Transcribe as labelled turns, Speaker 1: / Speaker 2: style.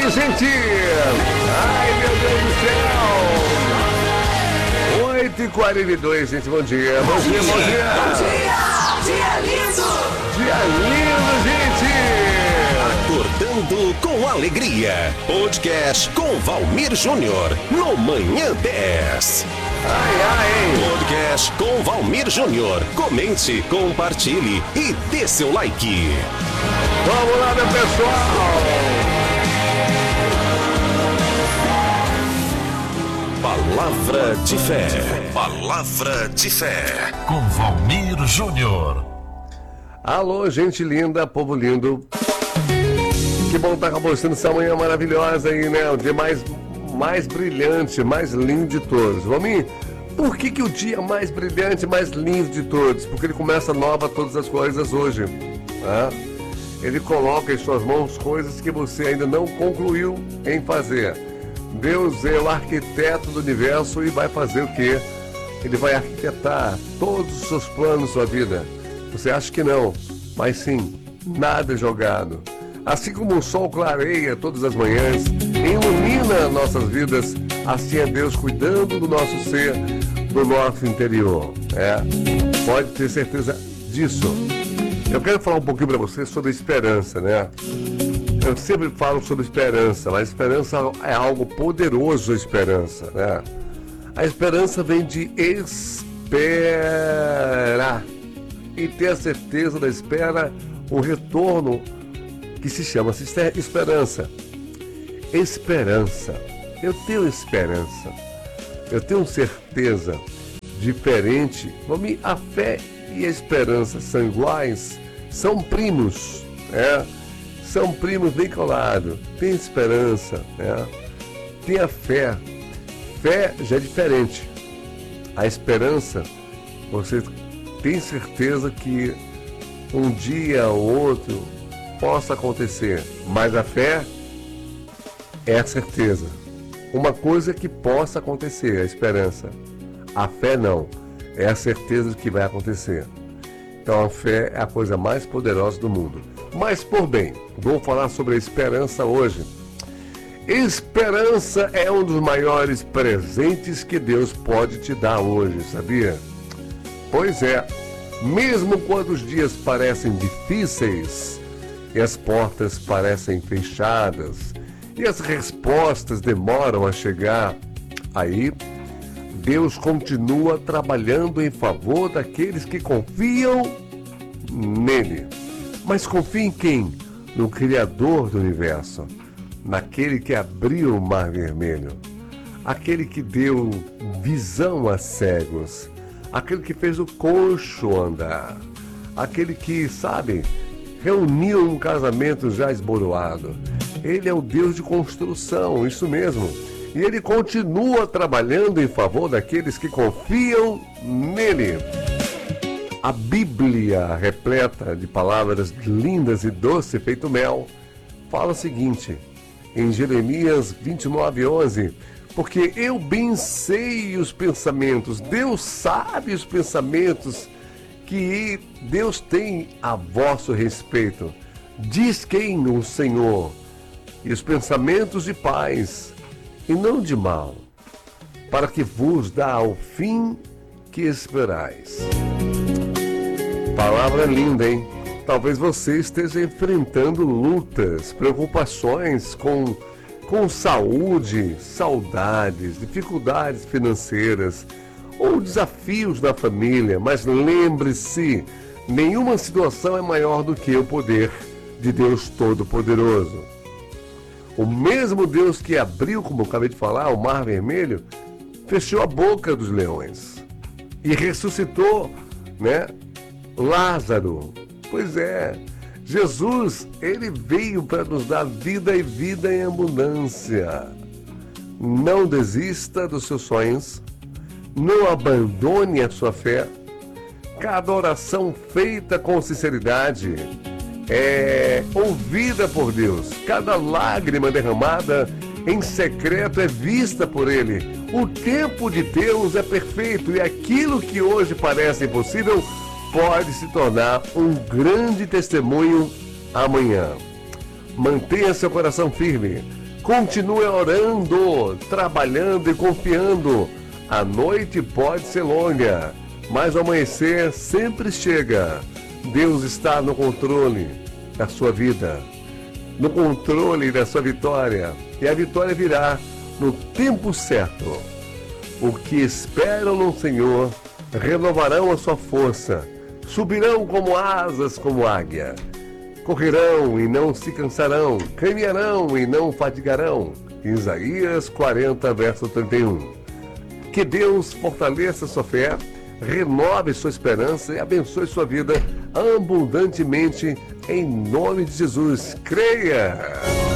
Speaker 1: dia, gente! Ai, meu Deus do céu! 8h42, gente, bom dia! Bom dia, bom dia!
Speaker 2: Bom dia! Dia lindo!
Speaker 1: Dia lindo, gente!
Speaker 3: Acordando com alegria. Podcast com Valmir Júnior. No Manhã 10.
Speaker 1: Ai, ai!
Speaker 3: Podcast com Valmir Júnior. Comente, compartilhe e dê seu like.
Speaker 1: Vamos lá, meu pessoal!
Speaker 3: Palavra de fé. Palavra de fé.
Speaker 4: Com Valmir Júnior.
Speaker 1: Alô, gente linda, povo lindo. Que bom estar mostrando essa manhã maravilhosa aí, né? O dia mais brilhante, mais lindo de todos. Valmir, por que o dia mais brilhante, mais lindo de todos? Porque ele começa nova todas as coisas hoje. Né? Ele coloca em suas mãos coisas que você ainda não concluiu em fazer. Deus é o arquiteto do universo e vai fazer o quê? Ele vai arquitetar todos os seus planos, sua vida. Você acha que não, mas sim, nada é jogado. Assim como o sol clareia todas as manhãs, ilumina nossas vidas, assim é Deus cuidando do nosso ser, do nosso interior. Pode ter certeza disso. Eu quero falar um pouquinho para você sobre esperança, né? Eu sempre falo sobre esperança, mas esperança é algo poderoso, a esperança, né? A esperança vem de esperar e ter a certeza da espera, o retorno que se chama esperança. Esperança. Eu tenho esperança. Eu tenho certeza. Diferente. A fé e a esperança são iguais, são primos, são primos bem colados. Tem esperança, tem a fé. Fé já é diferente. A esperança, você tem certeza que um dia ou outro possa acontecer, mas a fé é a certeza. Uma coisa que possa acontecer, a esperança. A fé não, é a certeza de que vai acontecer. Então a fé é a coisa mais poderosa do mundo. Mas por bem, vou falar sobre a esperança hoje. Esperança é um dos maiores presentes que Deus pode te dar hoje, sabia? Pois é, mesmo quando os dias parecem difíceis e as portas parecem fechadas e as respostas demoram a chegar, aí Deus continua trabalhando em favor daqueles que confiam nele. Mas confia em quem? No Criador do universo, naquele que abriu o Mar Vermelho, aquele que deu visão a cegos, aquele que fez o coxo andar, aquele que, sabe, reuniu um casamento já esboroado. Ele é o Deus de construção, isso mesmo. E ele continua trabalhando em favor daqueles que confiam nele. A Bíblia, repleta de palavras lindas e doce feito mel, fala o seguinte, em Jeremias 29:11, porque eu bem sei os pensamentos, Deus sabe os pensamentos que Deus tem a vosso respeito. Diz quem? O Senhor. E os pensamentos de paz e não de mal, para que vos dá o fim que esperais. Palavra linda, hein? Talvez você esteja enfrentando lutas, preocupações com saúde, saudades, dificuldades financeiras ou desafios na família, mas lembre-se, nenhuma situação é maior do que o poder de Deus Todo-Poderoso. O mesmo Deus que abriu, como eu acabei de falar, o Mar Vermelho, fechou a boca dos leões e ressuscitou, Lázaro. Pois é, Jesus, ele veio para nos dar vida e vida em abundância. Não desista dos seus sonhos, não abandone a sua fé. Cada oração feita com sinceridade é ouvida por Deus. Cada lágrima derramada em secreto é vista por Ele. O tempo de Deus é perfeito e aquilo que hoje parece impossível pode se tornar um grande testemunho amanhã. Mantenha seu coração firme, Continue orando, trabalhando e confiando. A noite pode ser longa, mas o amanhecer sempre chega. Deus está no controle da sua vida, no controle da sua vitória. E a vitória virá no tempo certo. O que esperam no Senhor renovarão a sua força, subirão como asas como águia, correrão e não se cansarão, caminharão e não fatigarão. Isaías 40, verso 31. Que Deus fortaleça sua fé, renove sua esperança e abençoe sua vida abundantemente em nome de Jesus. Creia!